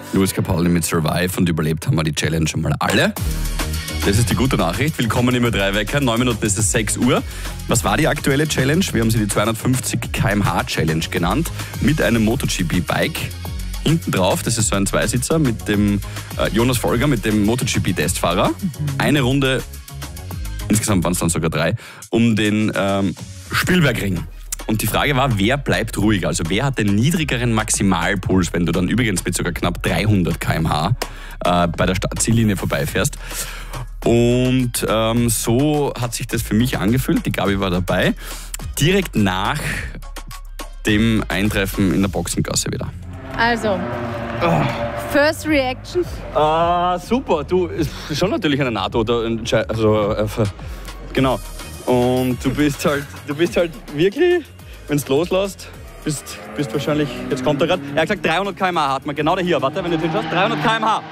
Luis Capaldi mit Survive und überlebt haben wir die Challenge schon mal alle. Das ist die gute Nachricht. Willkommen im Ö3-Wecker. 9 Minuten ist es 6 Uhr. Was war die aktuelle Challenge? Wir haben sie die 250 km/h Challenge genannt. Mit einem MotoGP-Bike. Hinten drauf, das ist so ein Zweisitzer mit dem Jonas Folger, mit dem MotoGP-Testfahrer. Eine Runde, insgesamt waren es dann sogar 3, um den Spielbergring. Und die Frage war, wer bleibt ruhig? Also wer hat den niedrigeren Maximalpuls, wenn du dann übrigens mit sogar knapp 300 km/h bei der Startziellinie vorbeifährst. Und so hat sich das für mich angefühlt. Die Gabi war dabei. Direkt nach dem Eintreffen in der Boxengasse wieder. Also, First Reaction? Super, du, ist schon natürlich eine NATO-Entscheidung. Also, genau. Und du bist halt wirklich, wenn du loslässt, bist wahrscheinlich, jetzt kommt er gerade, er hat gesagt 300 km/h hat man, genau da hier, warte, wenn du jetzt hinschaust, 300 km/h.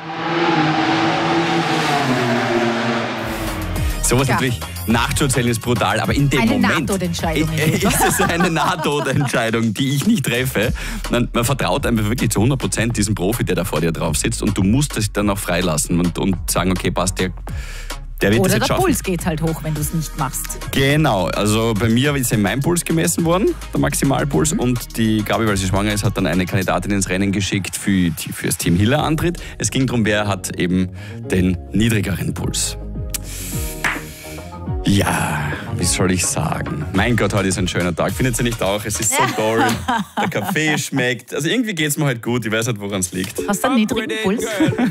Sowas natürlich nachzuerzählen ist brutal, aber in dem Moment NATO-Entscheidung ist es eine NATO-Entscheidung, die ich nicht treffe. Man vertraut einfach wirklich zu 100% diesem Profi, der da vor dir drauf sitzt, und du musst es dann auch freilassen und sagen, okay, passt, der wird das jetzt schaffen. Oder der Puls geht halt hoch, wenn du es nicht machst. Genau, also bei mir ist ja mein Puls gemessen worden, der Maximalpuls, und die Gabi, weil sie schwanger ist, hat dann eine Kandidatin ins Rennen geschickt für das Team Hiller Antritt. Es ging darum, wer hat eben den niedrigeren Puls. Ja, wie soll ich sagen? Mein Gott, heute ist ein schöner Tag. Findet ihr nicht auch? Es ist so toll. Der Kaffee schmeckt. Also irgendwie geht es mir halt gut. Ich weiß nicht, woran es liegt. Hast du einen niedrigen Puls?